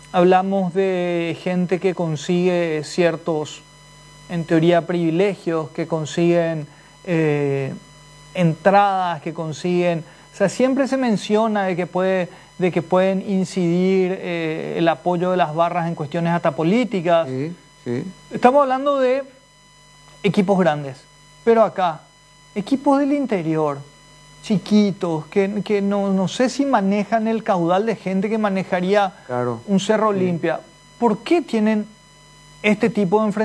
Hablamos de gente que consigue ciertos, en teoría, privilegios, que consiguen entradas, que consiguen... O sea, siempre se menciona de que pueden incidir el apoyo de las barras en cuestiones hasta políticas. Sí, sí. Estamos hablando de equipos grandes, pero acá, equipos del interior, chiquitos, que no sé si manejan el caudal de gente que manejaría Claro. un Cerro Sí. Olimpia. ¿Por qué tienen este tipo de enfrentamientos?